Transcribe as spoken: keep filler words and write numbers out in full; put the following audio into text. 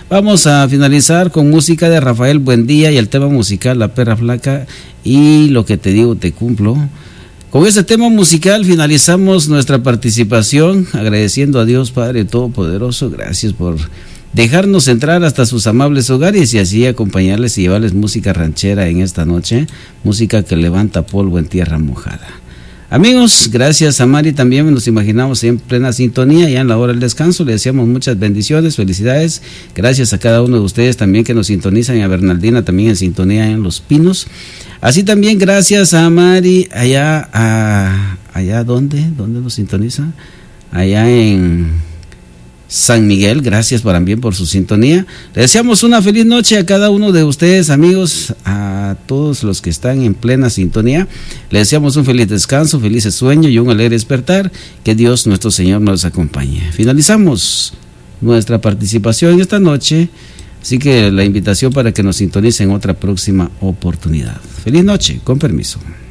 Vamos a finalizar con música de Rafael Buendía y el tema musical La Perra Flaca y Lo que te digo te cumplo. Con este tema musical finalizamos nuestra participación, agradeciendo a Dios Padre Todopoderoso, gracias por dejarnos entrar hasta sus amables hogares y así acompañarles y llevarles música ranchera en esta noche, música que levanta polvo en tierra mojada. Amigos, gracias a Mari también nos imaginamos en plena sintonía ya en la hora del descanso, le deseamos muchas bendiciones, felicidades, gracias a cada uno de ustedes también que nos sintonizan y a Bernaldina también en sintonía en Los Pinos, así también gracias a Mari allá, a, allá ¿dónde? ¿Dónde nos sintoniza? Allá en San Miguel, gracias también por su sintonía. Le deseamos una feliz noche a cada uno de ustedes, amigos, a todos los que están en plena sintonía. Le deseamos un feliz descanso, felices sueños y un alegre despertar. Que Dios nuestro Señor nos acompañe. Finalizamos nuestra participación esta noche, así que la invitación para que nos sintonicen en otra próxima oportunidad. Feliz noche, con permiso.